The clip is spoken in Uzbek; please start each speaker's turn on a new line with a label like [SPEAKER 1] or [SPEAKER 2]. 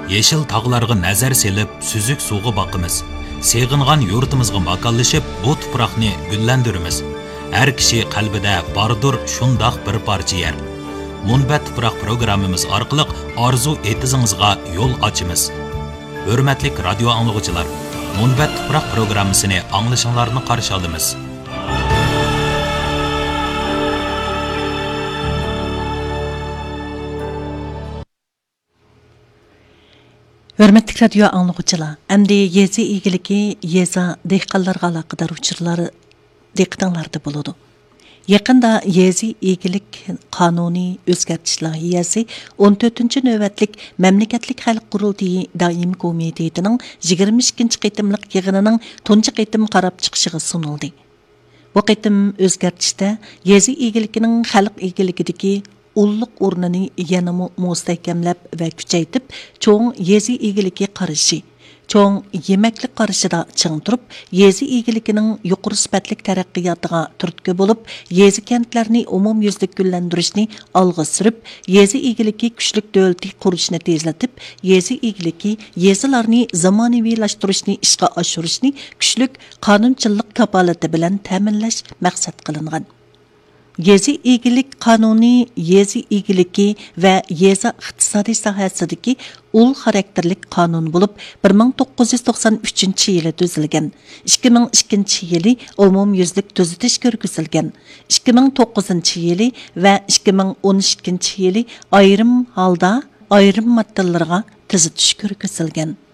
[SPEAKER 1] Yeşil tağlarga nazar selip, süzük suğu bakımız. Seğingan yurtumuzga makallaşıp, bu tuproqni güllendirimiz. Her kişi qalbida bardur şundaq bir parça yer. Munbat tuproq programmamiz orqali arzu etizingizga yo'l ochamiz. Hurmatli radio anglag'uchilar, Munbat tuproq programmasini anglashinglarni qarshi olamiz.
[SPEAKER 2] Hörmətli radio anlıqçılar, əmdi yezi ilgiliki yeza dehqanlarga aloqador uchurlar diqqətinizdə buludu. Yaqında yezi ilgilik qanuni o'zgartirish loyihasi 14-cü növbətlik Məmləkətlik Xalq Qurultayı Daimi Komitetining 22-ci qitimliq yig'inining tunji qitim qarab chiqishiga sunildi. Bu qitim o'zgartirishda yezi ilgilikining xalq ilgilikidagi ulluq o'rnini yanama mustahkamlab va kuchaytib, cho'ng yezi egiligi qarashi, cho'ng yemaklik qarashida ching turib, yezi egiligining yuqori sifatlik taraqqiyotiga turtki bo'lib, yezi kentlarni umumyuzlik gullantirishni olg'a surib, yezi egiligi kuchlik davlatni qurishni tezlatib, yezi egiligi yezilarni zamonaviylashtirishni ishga oshirishni kuchlik qonunchilik kapolati bilan ta'minlash maqsad qilingan. Yezi egilik qanuni yezi egiligi va yeza iqtisodiy sohasidagi ul xarakterlik qonun bo'lib 1993 yili tuzilgan. 2002 yili umumyuzlik tuzatish ko'rgazilgan. 2009 yili va 2012 yili ayrim holda ayrim moddalarga tuzatish ko'rgazilgan.